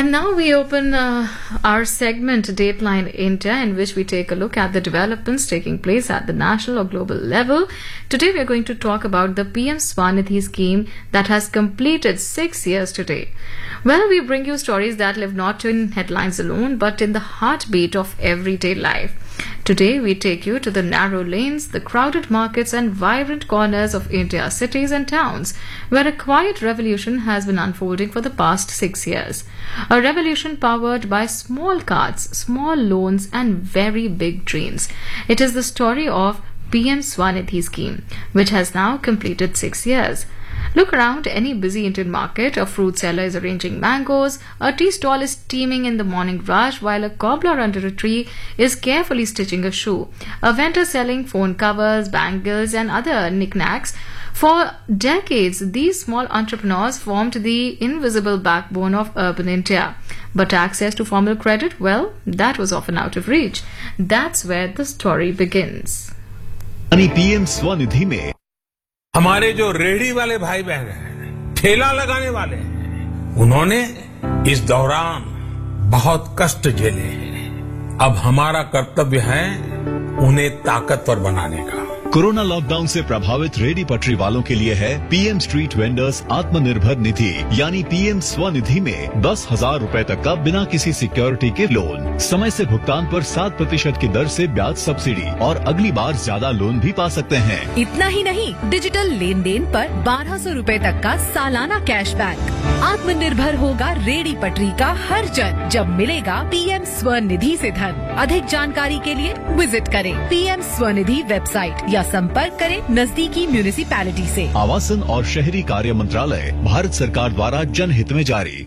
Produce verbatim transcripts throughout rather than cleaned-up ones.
And now we open uh, our segment Dateline India, in which we take a look at the developments taking place at the national or global level. Today we are going to talk about the P M Swanidhi scheme that has completed six years today. Well, we bring you stories that live not in headlines alone, but in the heartbeat of everyday life. Today, we take you to the narrow lanes, the crowded markets and vibrant corners of India's cities and towns, where a quiet revolution has been unfolding for the past six years. A revolution powered by small cards, small loans and very big dreams. It is the story of P M Swanidhi scheme, which has now completed six years. Look around any busy Indian market. A fruit seller is arranging mangoes, a tea stall is steaming in the morning rush, while a cobbler under a tree is carefully stitching a shoe. A vendor selling phone covers, bangles and other knickknacks. For decades, these small entrepreneurs formed the invisible backbone of urban India. But access to formal credit, well, that was often out of reach. That's where the story begins. P M Swanidhi में हमारे जो रेहड़ी वाले भाई बहन हैं, ठेला लगाने वाले हैं, उन्होंने इस दौरान बहुत कष्ट झेले हैं। अब हमारा कर्तव्य है उन्हें ताकतवर बनाने का। कोरोना लॉकडाउन से प्रभावित रेहड़ी पटरी वालों के लिए है PM street vendors Atmanirbhar Nidhi यानी पीएम स्वनिधि में दस हजार रूपए तक का बिना किसी सिक्योरिटी के लोन, समय से भुगतान पर सात प्रतिशत की दर से ब्याज सब्सिडी और अगली बार ज्यादा लोन भी पा सकते हैं। इतना ही नहीं, डिजिटल लेन देन पर बारह सौ रूपए तक का सालाना कैशबैक। आत्मनिर्भर होगा रेहड़ी पटरी का हर जन जब मिलेगा पीएम स्वनिधि से धन। अधिक जानकारी के लिए विजिट करें पीएम स्वनिधि वेबसाइट या संपर्क करें नजदीकी म्यूनिसिपैलिटी से। आवासन और शहरी कार्य मंत्रालय, भारत सरकार द्वारा जनहित में जारी।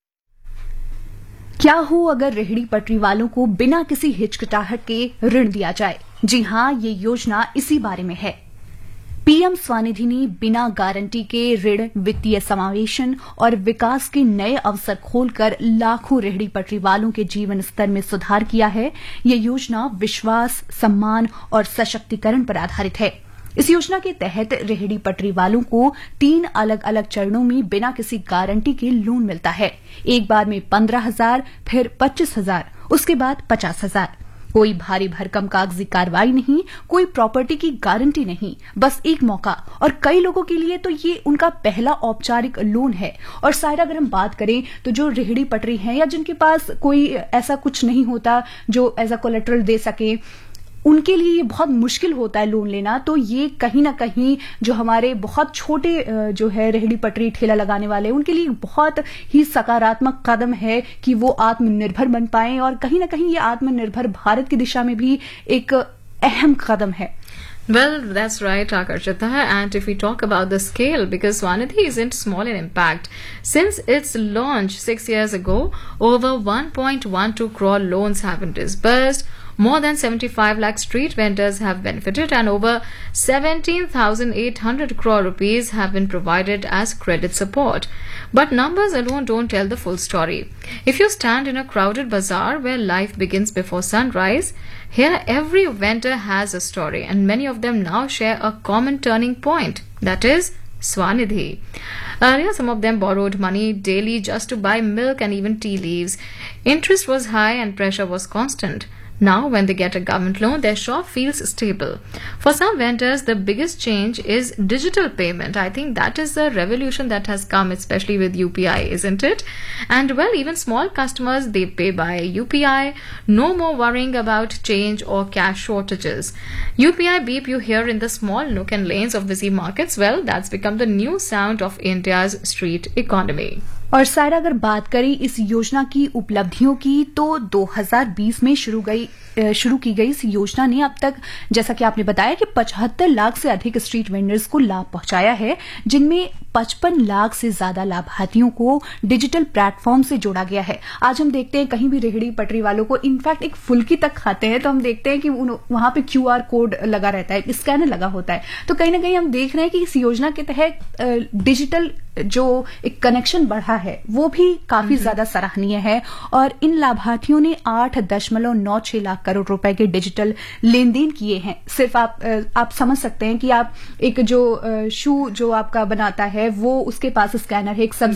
क्या हो अगर रेहड़ी पटरी वालों को बिना किसी हिचकिचाहट के ऋण दिया जाए? जी हाँ, ये योजना इसी बारे में है। पीएम स्वनिधि ने बिना गारंटी के ऋण, वित्तीय समावेशन और विकास के नए अवसर खोलकर लाखों रेहड़ी पटरी वालों के जीवन स्तर में सुधार किया है। ये योजना विश्वास, सम्मान और सशक्तिकरण पर आधारित है। इस योजना के तहत रेहड़ी पटरी वालों को तीन अलग अलग चरणों में बिना किसी गारंटी के लोन मिलता है। एक बार में पंद्रह हजार, फिर पच्चीस हजार, उसके बाद पचास हजार। कोई भारी भरकम कागजी कार्रवाई नहीं, कोई प्रॉपर्टी की गारंटी नहीं, बस एक मौका। और कई लोगों के लिए तो ये उनका पहला औपचारिक लोन है। और सायरा, अगर हम बात करें तो जो रेहड़ी पटरी हैं या जिनके पास कोई ऐसा कुछ नहीं होता जो एज अ कोलेटरल दे सके, उनके लिए ये बहुत मुश्किल होता है लोन लेना। तो ये कहीं ना कहीं जो हमारे बहुत छोटे जो है रेहड़ी पटरी ठेला लगाने वाले, उनके लिए बहुत ही सकारात्मक कदम है कि वो आत्मनिर्भर बन पाएं। और कहीं ना कहीं ये आत्मनिर्भर भारत की दिशा में भी एक अहम कदम है। Well, that's right, Akarshita. And if we talk about the scale, because Swanidhi isn't small in impact. Since its launch six years ago, over one point one two crore loans have been disbursed. More than seventy-five lakh street vendors have benefited, and over seventeen thousand eight hundred crore rupees have been provided as credit support. But numbers alone don't tell the full story. If you stand in a crowded bazaar where life begins before sunrise, here every vendor has a story, and many of them now share a common turning point. That is Swanidhi. Earlier, some of them borrowed money daily just to buy milk and even tea leaves. Interest was high and pressure was constant. Now, when they get a government loan, their shop feels stable. For some vendors, the biggest change is digital payment. I think that is the revolution that has come, especially with U P I, isn't it? And well, even small customers, they pay by U P I. No more worrying about change or cash shortages. U P I beep you hear in the small nook and lanes of busy markets, well, that's become the new sound of India's street economy. और सारा, अगर बात करें इस योजना की उपलब्धियों की, तो दो हज़ार बीस में शुरू गई शुरू की गई इस योजना ने अब तक, जैसा कि आपने बताया, कि पचहत्तर लाख से अधिक स्ट्रीट वेंडर्स को लाभ पहुंचाया है, जिनमें पचपन लाख से ज्यादा लाभार्थियों को डिजिटल प्लेटफॉर्म से जोड़ा गया है। आज हम देखते हैं कहीं भी रेहड़ी पटरी वालों को, इनफैक्ट एक फुल्की तक खाते हैं तो हम देखते हैं कि वहां पे क्यू आर कोड लगा रहता है, स्कैनर लगा होता है। तो कहीं ना कहीं हम देख रहे हैं कि इस योजना के तहत डिजिटल जो एक कनेक्शन बढ़ा है वो भी काफी ज्यादा सराहनीय है। और इन लाभार्थियों ने आठ दशमलव नौ छह लाख करोड़ रुपए के डिजिटल लेन देन किए हैं। सिर्फ आप आप समझ सकते हैं कि आप एक जो शू जो आपका बनाता है वो उसके पास स्कैनर है, एक